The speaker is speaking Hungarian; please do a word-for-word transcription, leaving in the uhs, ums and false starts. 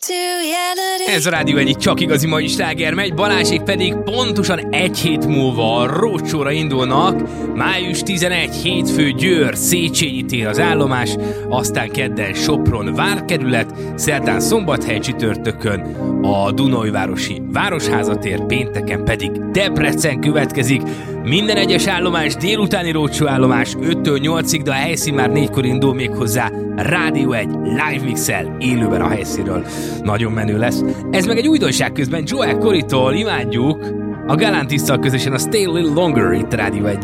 Ez a Rádió egyik csak igazi mai sláger megy, Balázsék pedig pontosan egy hét múlva a roadshow-ra indulnak. május tizenegy, hétfő, Győr, Széchenyi tér az állomás, aztán kedden Sopron várkerület, szerdán Szombathely, csütörtökön a Dunaújvárosi Városházatér, pénteken pedig Debrecen következik. Minden egyes állomás délutáni roadshow állomás öttől nyolcig, de a helyszín már négykor indul, még hozzá Rádió egy live mixel élőben a helyszínről. Nagyon menő lesz. Ez meg egy újdonság közben Joel Corrytól, imádjuk, a Galantisztal közösen a Stay a Little Longer itt a Rádió egy.